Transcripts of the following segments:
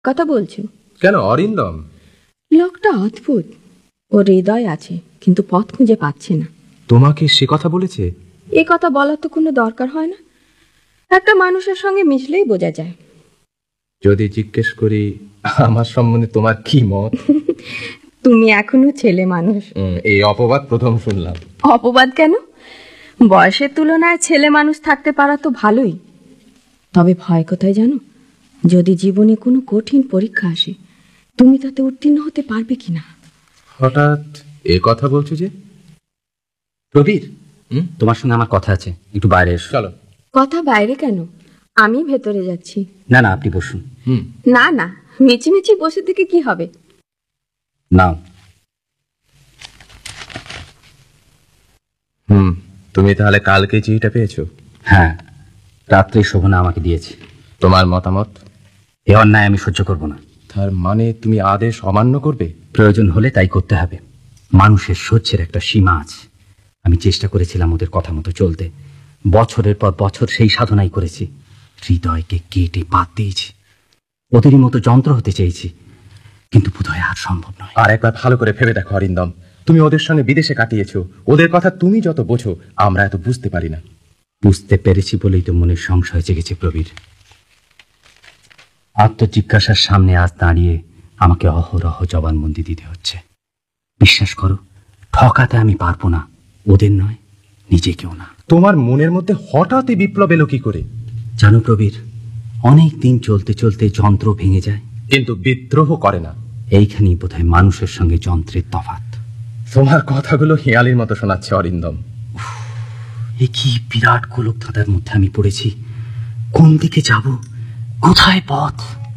কথা বলছো কেন অরিন্দম? লোকটা অদ্ভুত। ওর হৃদয় আছে কিন্তু পথ খুঁজে পাচ্ছে না। তোমাকে সে কথা বলেছে? এ কথা বলার তো কোনো দরকার হয় না, একটা মানুষের সঙ্গে মিশলেই বোঝা যায়। যদি জিজ্ঞেস করি আমার সম্বন্ধে তোমার কি মত? তুমি এখনো ছেলে মানুষ। এই অপবাদ প্রথম শুনলাম। অপবাদ কেন? বয়সের তুলনায় ছেলে মানুষ থাকতে পারা তো ভালোই। তবে ভয় কোথায় জানো? যদি জীবনে কোনো কঠিন পরীক্ষা আসে, তুমি তাতে উত্তীর্ণ হতে পারবে কিনা। হঠাৎ এ কথা বলছো যে? প্রবীর, তোমার সঙ্গে আমার কথা আছে, একটু বাইরে এসো। চলো। কথা বাইরে কেন? আমি ভেতরে যাচ্ছি। না না, আপনি বসুন। না না, মিছিমিছি বসে থেকে কি হবে? নাও। তুমি তাহলে কালকে চিঠিটা পেয়েছো? হ্যাঁ, রাত্রে শোভনা আমাকে দিয়েছে। তোমার মতামত? এ অন্যায় আমি সহ্য করব না। তার মানে তুমি আদেশ অমান্য করবে? প্রয়োজন হলে তাই করতে হবে। মানুষের সহ্যের একটা সীমা আছে। আমি চেষ্টা করেছিলাম ওদের কথা মতো চলতে, বছরের পর বছর সেই সাধনাই করেছি। হৃদয়কে কেটে বাদ দিয়েছি, ওদেরই মতো যন্ত্র হতে চেয়েছি, কিন্তু বোধহয় আর সম্ভব নয়। আর একবার ভালো করে ভেবে দেখো অরিন্দম, তুমি ওদের সঙ্গে বিদেশে কাটিয়েছো, ওদের কথা তুমি যত বোঝো আমরা এত বুঝতে পারি না। বুঝতে পেরেছি বলেই তো মনের সংশয় জেগেছে প্রবীর। আত্মজিজ্ঞাসার সামনে আজ দাঁড়িয়ে আমাকে অহরহ জবানবন্দি দিতে হচ্ছে। বিশ্বাস করো, ঠকাতে আমি পারবো না, ওদের নয়, নিজেকেও না। তোমার মনের মধ্যে হঠাৎই বিপ্লব এলো কি করে? জানো প্রবীর, অনেক দিন চলতে চলতে যন্ত্র ভেঙে যায়, কিন্তু বিদ্রোহ করে না। এইখানেই বোধহয় মানুষের সঙ্গে যন্ত্রের তফাৎ। তোমার কথাগুলো হেয়ালির মতো শোনাচ্ছে অরিন্দম। এ কি বিরাট গোলক ধাঁধার মধ্যে আমি পড়েছি। কোন দিকে যাব, কোথায় পথ?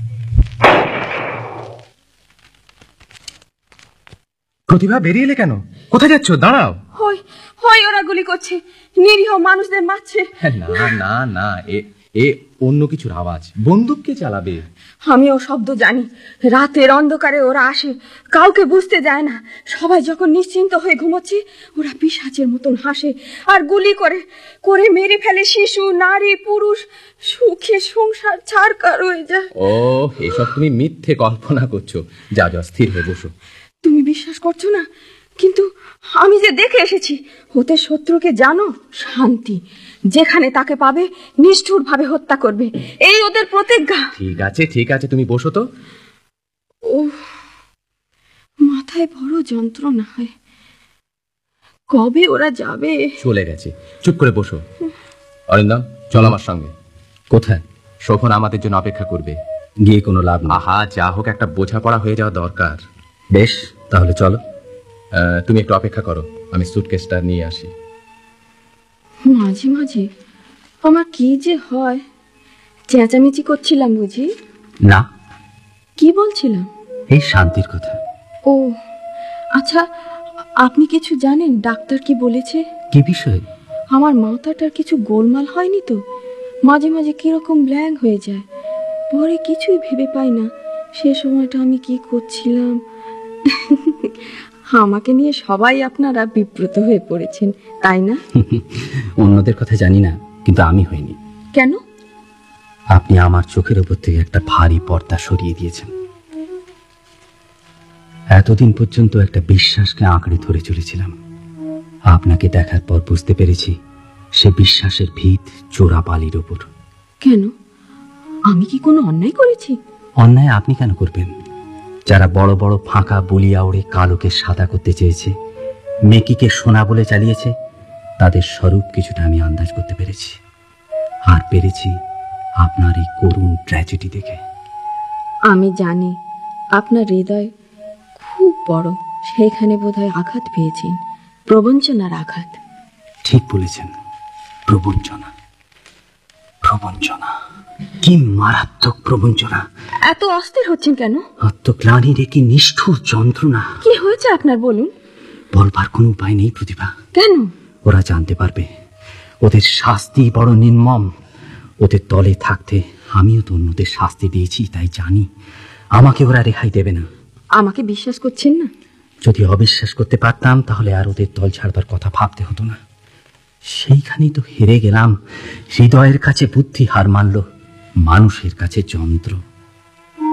প্রতিভা, বেরিয়ে এলে কেন? কোথায় যাচ্ছ? দাঁড়াও। হয় হয়, ওরা গুলি করছে, নিরীহ মানুষদের মারছে। না না না, এ অন্য কিছুর আওয়াজ। বন্দুক কে চালাবে? আমি ও শব্দ জানি। রাতের অন্ধকারে ওরা আসে, কাউকে বুঝতে দেয় না। সবাই যখন নিশ্চিন্ত হয়ে ঘুমোচ্ছে, ওরা পিশাচের মতন হাসে আর গুলি করে করে মেরে ফেলে শিশু, নারী, পুরুষ। সুখে সংসার ছাড়কার হয়ে যায়। ও, এসব তুমি মিথ্যে কল্পনা করছো। যা যা, স্থির হয়ে বসো। তুমি বিশ্বাস করছো না, কিন্তু আমি যে দেখে এসেছি। ওদের শত্রুকে জানো, শান্তি যেখানে তাকে পাবে নিষ্ঠুর ভাবে হত্যা করবে, এই ওদের প্রতিজ্ঞা। ঠিক আছে ঠিক আছে, তুমি বসো তো। ও, মাথায় বড় যন্ত্রণা হয়। কবে ওরা যাবে? চলে গেছে। চুপ করে বসো। অরিন্দম, চল আমার সঙ্গে। কোথায়? শোভন আমাদের জন্য অপেক্ষা করবে। গিয়ে কোনো লাভ না। আহা, যা হোক একটা বোঝাপড়া হয়ে যাওয়া দরকার। বেশ, তাহলে চলো। তুমি একটু অপেক্ষা করো, আমি সুটকেসটা নিয়ে আসি। মাঝে মাঝে আমার কি যে হয়। চেঁচামেচি করছিলাম বুঝি? না, কি বলছিলাম? এই শান্তির কথা। ও আচ্ছা, আপনি কিছু জানেন ডাক্তার কি বলেছে? কি বিষয়? আমার মাথাটার কিছু গোলমাল হয়নি তো? মাঝে মাঝে কিরকম ব্ল্যাঙ্ক হয়ে যায়, পরে কিছুই ভেবে পাই না সে সময়টা আমি কি করছিলাম। আমাকে নিয়ে সবাই আপনারা বিব্রত হয়ে পড়েছেন, তাই না? অন্যদের কথা জানি না, কিন্তু আমি হইনি। কেন? আপনি আমার চোখের উপর থেকে একটা ভারী পর্দা সরিয়ে দিয়েছেন। এতদিন পর্যন্ত একটা বিশ্বাসকে আঁকড়ে ধরে চলেছিলাম। আপনাকে দেখার পর বুঝতে পেরেছি সে বিশ্বাসের ভিত চোরা বালির উপর। কেন? আমি কি কোনো অন্যায় করেছি? অন্যায় আপনি কেন করবেন? যারা বড় বড় ফাঁকা বলিয়া ওড়ে কালোকে সাদা করতে চেয়েছে, মেকিকে সোনা বলে চালিয়েছে, তাদের স্বরূপ কিছুটা আমি আন্দাজ করতে পেরেছি। আর পেরেছি আপনার এই করুণ ট্র্যাজেডি দেখে। আমি জানি আপনার হৃদয় খুব বড়, সেইখানে বোধহয় আঘাত পেয়েছেন, প্রবঞ্চনার আঘাত। ঠিক বলেছেন, প্রবঞ্চনা। প্রবঞ্চনা, কি মারাত্মক প্রবঞ্চনা! এত অস্থির হচ্ছেন কেন? আত্মগ্লানির কি নিষ্ঠুর যন্ত্রণা। কি হয়েছে আপনার, বলুন। বলবার কোনো উপায় নেই প্রতিভা। কেন? ওরা জানতে পারবে, ওদের শাস্তি বড় নির্মম। ওদের দলে থাকতে আমিও তো অন্যদের শাস্তি দিয়েছি, তাই জানি আমাকে ওরা রেহাই দেবে না। আমাকে বিশ্বাস করছেন না? যদি অবিশ্বাস করতে পারতাম তাহলে আর ওদের দল ছাড়বার কথা ভাবতে হতো না। সেইখানেই তো হেরে গেলাম। হৃদয়ের কাছে বুদ্ধি হার মানল, মানুষের কাছে যন্ত্র।